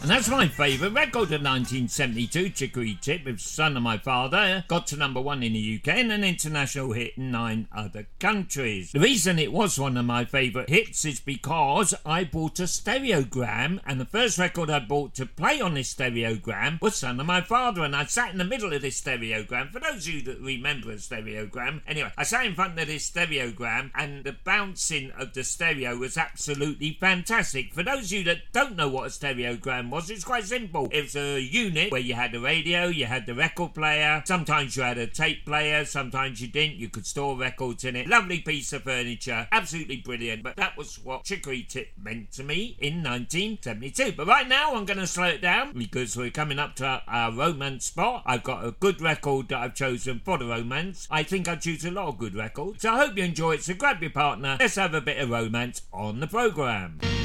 And that's my favourite record of 1972, Chicory Tip with Son of My Father. Got to number 1 in the UK and an international hit in 9 other countries. The reason it was one of my favourite hits is because I bought a stereogram, and the first record I bought to play on this stereogram was Son of My Father, and I sat in the middle of this stereogram. For those of you that remember a stereogram, anyway, I sat in front of this stereogram and the bouncing of the stereo was absolutely fantastic. For those of you that don't know what a stereogram was, it's quite simple. It was a unit where you had the radio, you had the record player, sometimes you had a tape player, sometimes you didn't, you could store records in it. Lovely piece of furniture, absolutely brilliant, but that was what Chicory Tip meant to me in 1972. But right now I'm going to slow it down because we're coming up to our romance spot. I've got a good record that I've chosen for the romance. I think I choose a lot of good records, so I hope you enjoy it. So grab your partner, let's have a bit of romance on the programme.